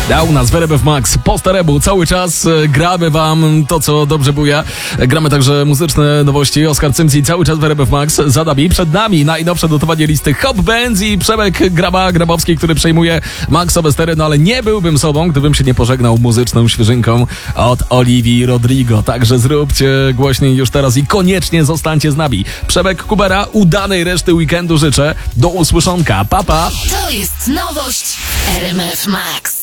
Dał nas w RMF Max po staremu. Cały czas gramy wam to, co dobrze buja. Gramy także muzyczne nowości. Oskar Cymci cały czas w RMF Max za nami. Przed nami najnowsze notowanie listy Hop Benz i Przemek Grabowski, który przejmuje Maxowe stery. No ale nie byłbym sobą, gdybym się nie pożegnał muzyczną świeżynką od Olivii Rodrigo. Także zróbcie głośniej już teraz i koniecznie zostańcie z nami. Przemek Kubera, udanej reszty weekendu życzę. Do usłyszonka. Pa, pa. To jest nowość RMF Max.